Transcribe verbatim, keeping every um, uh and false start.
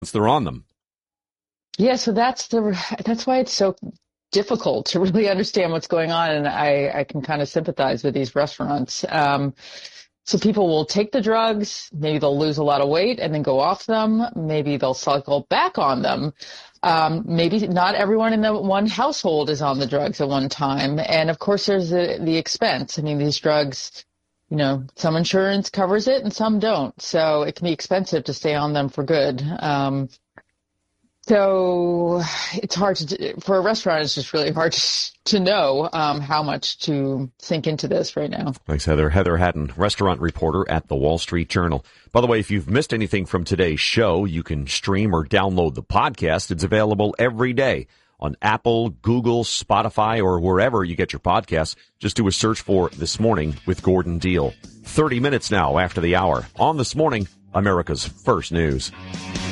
they're on them. Yeah, so that's the that's why it's so difficult to really understand what's going on, and I, I can kind of sympathize with these restaurants. Um, so people will take the drugs, maybe they'll lose a lot of weight and then go off them. Maybe they'll cycle back on them. Um, maybe not everyone in the one household is on the drugs at one time. And of course, there's the, the expense. I mean, these drugs, you know, some insurance covers it and some don't. So it can be expensive to stay on them for good. Um, So it's hard to, for a restaurant, it's just really hard to, to know um, how much to sink into this right now. Thanks, Heather. Heather Haddon, restaurant reporter at the Wall Street Journal. By the way, if you've missed anything from today's show, you can stream or download the podcast. It's available every day on Apple, Google, Spotify, or wherever you get your podcasts. Just do a search for This Morning with Gordon Deal. thirty minutes now after the hour on This Morning, America's First News.